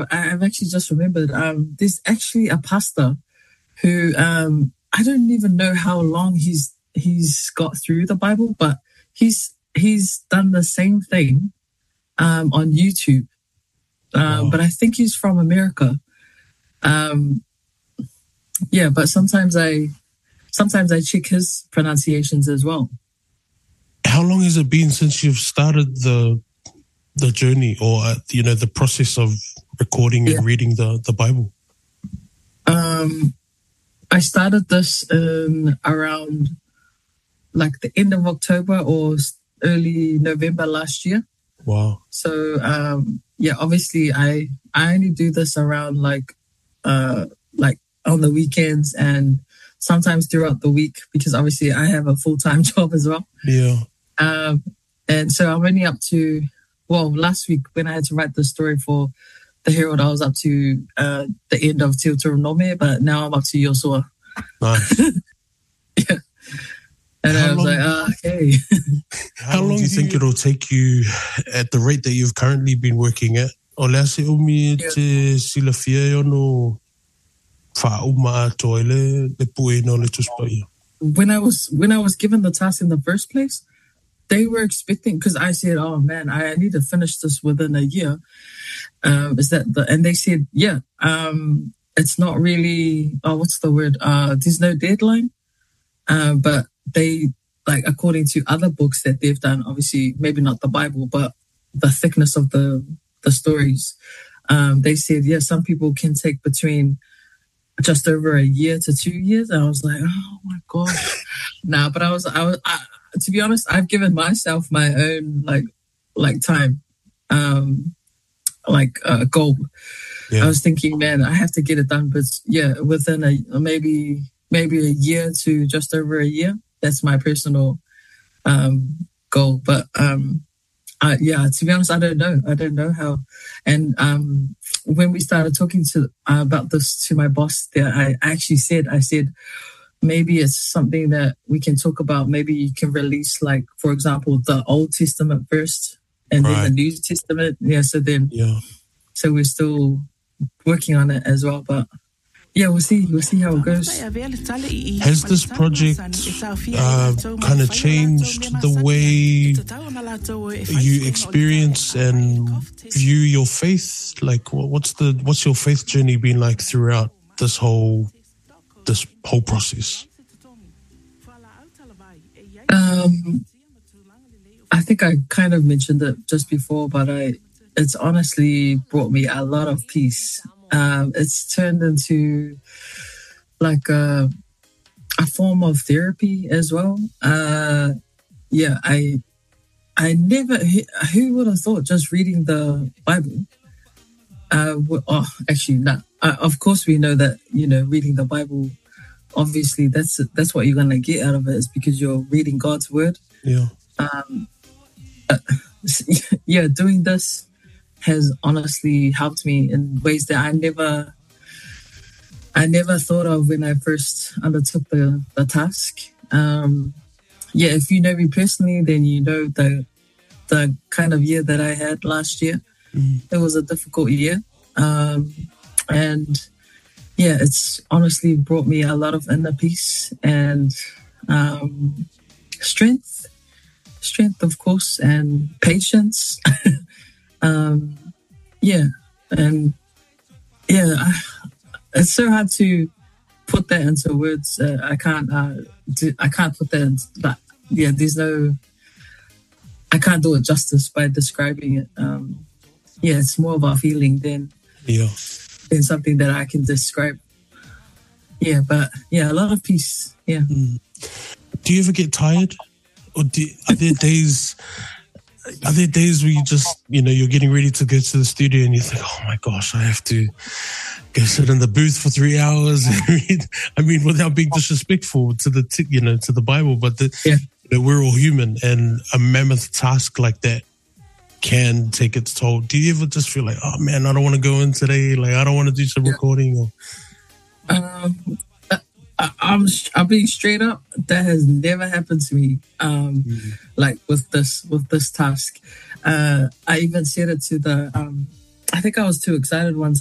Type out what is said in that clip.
I've actually just remembered. There's actually a pastor who I don't even know how long he's got through the Bible, but he's done the same thing on YouTube. But I think he's from America. But sometimes I check his pronunciations as well. How long has it been since you've started the journey, or the process of recording and reading the Bible? I started this around like the end of October or early November last year. Wow. So obviously I only do this around like on the weekends and sometimes throughout the week, because obviously I have a full-time job as well. Yeah. And so I'm only up to, last week when I had to write the story for the Herald, I was up to the end of Deuteronomy, but now I'm up to Joshua. Nice. Yeah. And I was like, okay. How long do you think it'll take you at the rate that you've currently been working at? O lea se umi te silafia no whauma atoa le pue no le tuspai. When I was given the task in the first place, they were expecting, because I said, oh man, I need to finish this within a year. And they said, it's not really, what's the word? There's no deadline. But they, like, according to other books that they've done, obviously, maybe not the Bible, but the thickness of the stories, they said, some people can take between just over a year to 2 years. And I was like, oh my gosh. But I was, to be honest, I've given myself my own, like time, a goal. Yeah. I was thinking, man, I have to get it done, but within maybe a year to just over a year. That's my personal goal. But to be honest, I don't know. I don't know how. And when we started talking about this to my boss, I actually said, maybe it's something that we can talk about. Maybe you can release, like, for example, the Old Testament first and then the New Testament. So we're still working on it as well. But we'll see how it goes. Has this project kind of changed the way you experience and view your faith? Like, what's your faith journey been like throughout this whole process? I think I kind of mentioned it just before, but it's honestly brought me a lot of peace. It's turned into like a form of therapy as well. I never, who would have thought just reading the Bible? Actually, not. Of course, we know that, reading the Bible, obviously that's what you're going to get out of it, is because you're reading God's word. Yeah. Doing this has honestly helped me in ways that I never thought of when I first undertook the task. If you know me personally, then you know the kind of year that I had last year. It was a difficult year. It's honestly brought me a lot of inner peace and strength, of course, and patience. It's so hard to put that into words. I can't put that into that. I can't do it justice by describing it. It's more of a feeling than something that I can describe. A lot of peace. Yeah. Do you ever get tired? Or are there days where you just, you're getting ready to go to the studio and you think, oh my gosh, I have to go sit in the booth for 3 hours and read. I mean, without being disrespectful to the Bible, but we're all human, and a mammoth task like that can take its toll. Do you ever just feel like, oh man, I don't want to go in today. Like, I don't want to do some recording? Or I'm being straight up. That has never happened to me. Like with this task. I even said it to I think I was too excited once